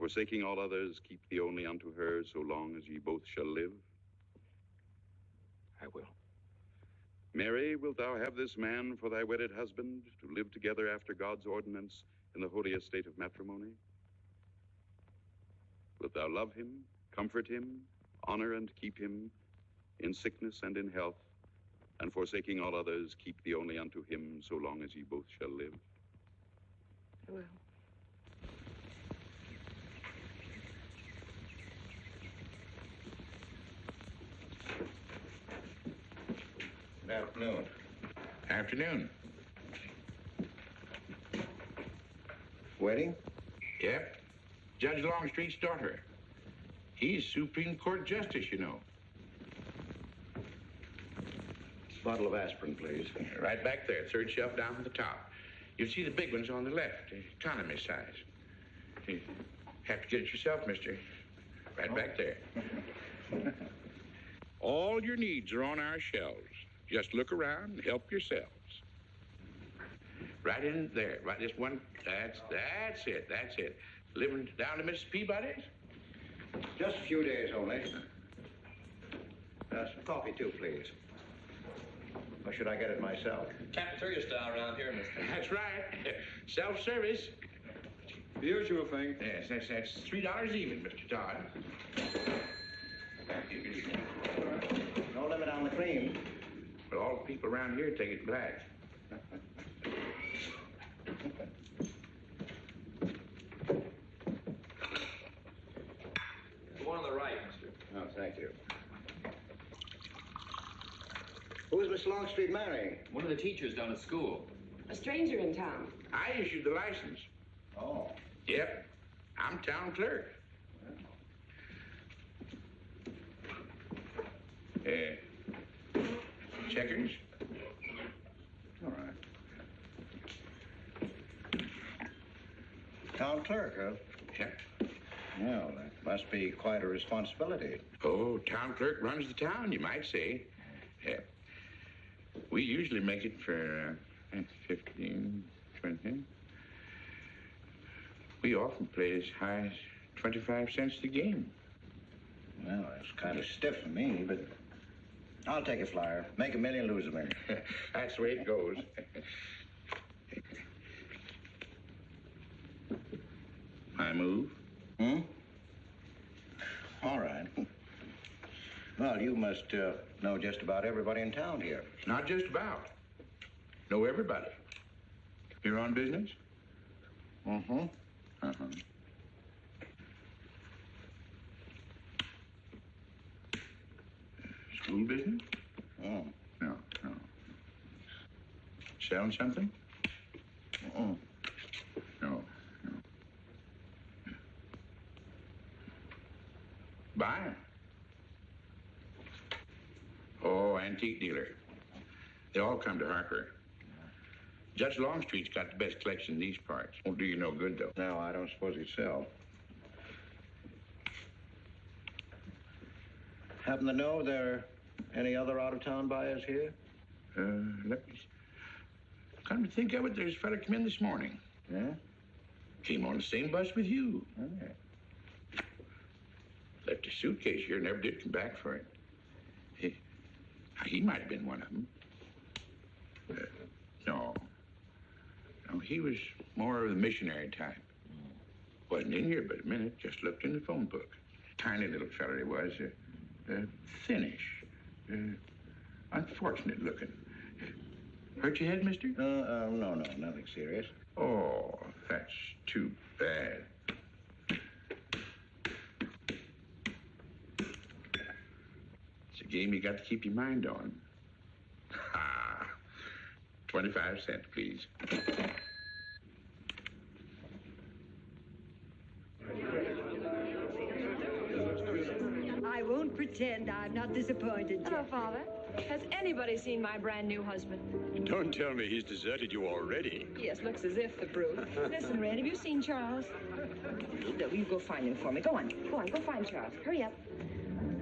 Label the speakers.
Speaker 1: forsaking all others, keep thee only unto her, so long as ye both shall live?
Speaker 2: I will.
Speaker 1: Mary, wilt thou have this man for thy wedded husband, to live together after God's ordinance in the holy estate of matrimony? Wilt thou love him, comfort him, honor and keep him in sickness and in health, and forsaking all others, keep thee only unto him, so long as ye both shall live?
Speaker 3: I will.
Speaker 2: Good afternoon.
Speaker 4: Afternoon.
Speaker 2: Wedding?
Speaker 4: Yep. Judge Longstreet's daughter. He's Supreme Court Justice, you know.
Speaker 2: Bottle of aspirin, please.
Speaker 4: Right back there, third shelf down from the top. You'll see the big ones on the left, economy size. You have to get it yourself, mister. Right back there. All your needs are on our shelves. Just look around and help yourselves. Right in there, right this one. That's it. Living down to Mrs. Peabody's?
Speaker 2: Just a few days only. Some coffee, too, please. Or should I get it myself?
Speaker 5: Cafeteria style around here, mister.
Speaker 4: That's right. Self-service.
Speaker 1: The usual thing.
Speaker 4: Yes, that's $3 even, Mr. Todd.
Speaker 2: No limit on the cream.
Speaker 4: Well, all the people around here take it black.
Speaker 5: The one on the right, mister.
Speaker 2: Oh, thank you. Who is Miss Longstreet marrying?
Speaker 5: One of the teachers down at school.
Speaker 3: A stranger in town.
Speaker 4: I issued the license.
Speaker 2: Oh.
Speaker 4: Yep. I'm town clerk. Checkers?
Speaker 2: All right. Town clerk, huh?
Speaker 4: Yep.
Speaker 2: Well, that must be quite a responsibility.
Speaker 4: Oh, town clerk runs the town, you might say. We usually make it for 15, 20. We often play as high as 25 cents a game.
Speaker 2: Well, that's kind of stiff for me, but I'll take a flyer. Make $1 million, lose $1 million.
Speaker 4: That's the way it goes. I move.
Speaker 2: All right. Well, you must know just about everybody in town here.
Speaker 4: Not just about. Know everybody. You're on business?
Speaker 2: Mm-hmm.
Speaker 4: Uh-huh. School business?
Speaker 2: Oh.
Speaker 4: No. Selling something?
Speaker 2: Oh.
Speaker 4: No. Buying? Oh, antique dealer. They all come to Harper. Judge Longstreet's got the best collection in these parts. Won't do you no good, though.
Speaker 2: No, I don't suppose he'd sell. Happen to know there are any other out-of-town buyers here?
Speaker 4: Let me... Come to think of it, there's a fella come in this morning.
Speaker 2: Yeah?
Speaker 4: Came on the same bus with you.
Speaker 2: Okay.
Speaker 4: Left his suitcase here, never did come back for it. He might have been one of them. No, he was more of the missionary type. Wasn't in here but a minute, just looked in the phone book. Tiny little fella he was, thinnish, unfortunate looking. Hurt your head, mister?
Speaker 2: No, nothing serious.
Speaker 4: Oh, that's too bad. It's a game you got to keep your mind on. Ha! 25 cents, please.
Speaker 6: I won't pretend I'm not disappointed,
Speaker 3: Hello,
Speaker 6: Jeff.
Speaker 3: Father. Has anybody seen my brand new husband?
Speaker 7: Don't tell me he's deserted you already.
Speaker 3: Yes, looks as if, the brute. Listen, Red, have you seen Charles? You go find him for me. Go on, go find Charles. Hurry up.